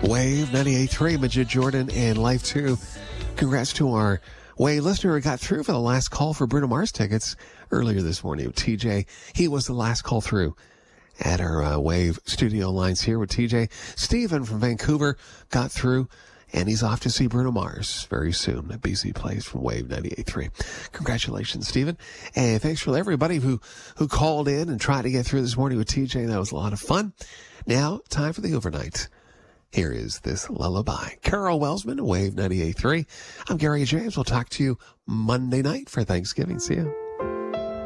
Wave 98.3, Majid Jordan and Life 2. Congrats to our Wave listener who got through for the last call for Bruno Mars tickets earlier this morning with TJ. He was the last call through at our Wave studio lines here with TJ. Stephen from Vancouver got through, and he's off to see Bruno Mars very soon at BC Place from Wave 98.3. Congratulations, Stephen. And thanks for everybody who called in and tried to get through this morning with TJ. That was a lot of fun. Now, time for the overnight. Here is this lullaby. Carol Welsman, Wave 98.3. I'm Gary James. We'll talk to you Monday night for Thanksgiving. See you.